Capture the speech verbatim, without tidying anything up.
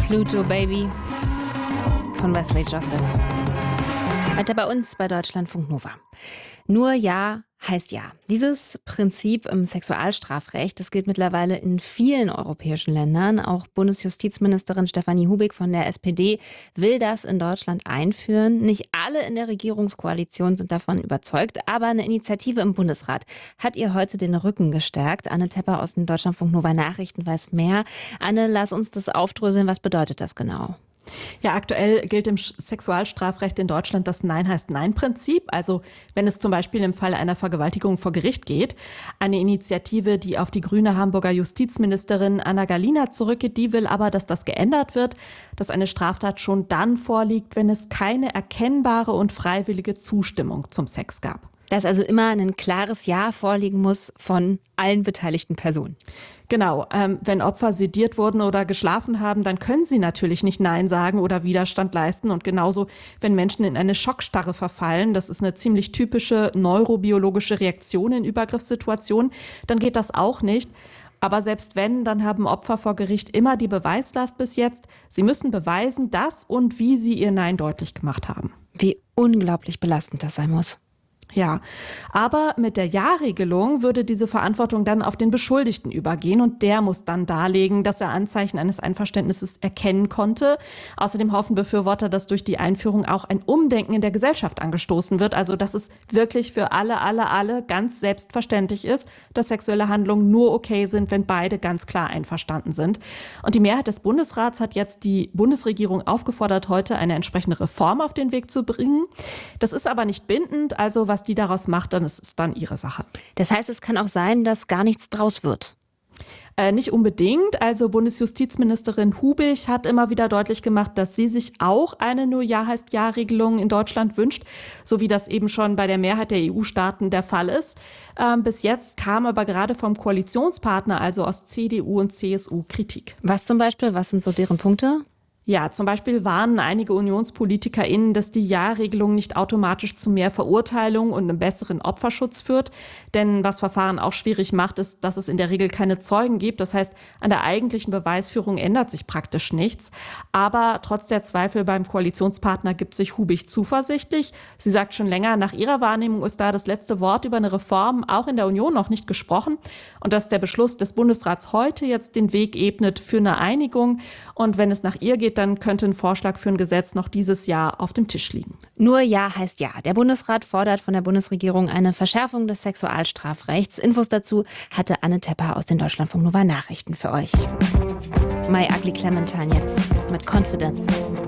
Pluto Baby von Wesley Joseph. Heute bei uns bei Deutschlandfunk Nova. Nur Ja heißt Ja. Dieses Prinzip im Sexualstrafrecht, das gilt mittlerweile in vielen europäischen Ländern. Auch Bundesjustizministerin Stefanie Hubig von der S P D will das in Deutschland einführen. Nicht alle in der Regierungskoalition sind davon überzeugt, aber eine Initiative im Bundesrat hat ihr heute den Rücken gestärkt. Anne Tepper aus den Deutschlandfunk Nova Nachrichten weiß mehr. Anne, lass uns das aufdröseln. Was bedeutet das genau? Ja, aktuell gilt im Sexualstrafrecht in Deutschland das Nein heißt Nein-Prinzip. Also wenn es zum Beispiel im Fall einer Vergewaltigung vor Gericht geht. Eine Initiative, die auf die grüne Hamburger Justizministerin Anna Gallina zurückgeht, die will aber, dass das geändert wird, dass eine Straftat schon dann vorliegt, wenn es keine erkennbare und freiwillige Zustimmung zum Sex gab. Dass also immer ein klares Ja vorliegen muss von allen beteiligten Personen. Genau, ähm, wenn Opfer sediert wurden oder geschlafen haben, dann können sie natürlich nicht Nein sagen oder Widerstand leisten. Und genauso, wenn Menschen in eine Schockstarre verfallen, das ist eine ziemlich typische neurobiologische Reaktion in Übergriffssituationen, dann geht das auch nicht. Aber selbst wenn, dann haben Opfer vor Gericht immer die Beweislast bis jetzt. Sie müssen beweisen, dass und wie sie ihr Nein deutlich gemacht haben. Wie unglaublich belastend das sein muss. Ja, aber mit der Ja-Regelung würde diese Verantwortung dann auf den Beschuldigten übergehen und der muss dann darlegen, dass er Anzeichen eines Einverständnisses erkennen konnte. Außerdem hoffen Befürworter, dass durch die Einführung auch ein Umdenken in der Gesellschaft angestoßen wird, also dass es wirklich für alle, alle, alle ganz selbstverständlich ist, dass sexuelle Handlungen nur okay sind, wenn beide ganz klar einverstanden sind. Und die Mehrheit des Bundesrats hat jetzt die Bundesregierung aufgefordert, heute eine entsprechende Reform auf den Weg zu bringen. Das ist aber nicht bindend, also was Was die daraus macht, dann ist es dann ihre Sache. Das heißt, es kann auch sein, dass gar nichts draus wird. Äh, nicht unbedingt. Also Bundesjustizministerin Hubig hat immer wieder deutlich gemacht, dass sie sich auch eine nur Ja heißt Ja-Regelung in Deutschland wünscht, so wie das eben schon bei der Mehrheit der E U-Staaten der Fall ist. Ähm, bis jetzt kam aber gerade vom Koalitionspartner, also aus C D U und C S U, Kritik. Was zum Beispiel? Was sind so deren Punkte? Ja, zum Beispiel warnen einige UnionspolitikerInnen, dass die Ja-Regelung nicht automatisch zu mehr Verurteilung und einem besseren Opferschutz führt. Denn was Verfahren auch schwierig macht, ist, dass es in der Regel keine Zeugen gibt. Das heißt, an der eigentlichen Beweisführung ändert sich praktisch nichts. Aber trotz der Zweifel beim Koalitionspartner gibt sich Hubig zuversichtlich. Sie sagt schon länger, nach ihrer Wahrnehmung ist da das letzte Wort über eine Reform auch in der Union noch nicht gesprochen. Und dass der Beschluss des Bundesrats heute jetzt den Weg ebnet für eine Einigung. Und wenn es nach ihr geht, dann könnte ein Vorschlag für ein Gesetz noch dieses Jahr auf dem Tisch liegen. Nur Ja heißt Ja. Der Bundesrat fordert von der Bundesregierung eine Verschärfung des Sexualstrafrechts. Infos dazu hatte Anne Tepper aus den Deutschlandfunk Nova Nachrichten für euch. My Ugly Clementine jetzt mit Confidence.